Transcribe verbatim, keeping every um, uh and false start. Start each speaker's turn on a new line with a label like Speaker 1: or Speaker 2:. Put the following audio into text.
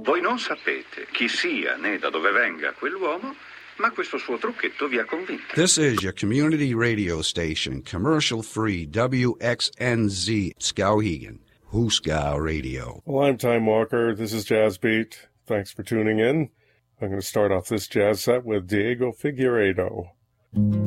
Speaker 1: Voi non sapete chi sia né da dove venga quell'uomo, ma questo suo trucchetto vi ha convinto.
Speaker 2: This is your community radio station, commercial-free W X N Z, Skowhegan, Hooskow Radio.
Speaker 3: Well, I'm Time Walker. This is Jazz Beat. Thanks for tuning in. I'm going to start off this jazz set with Diego Figueiredo.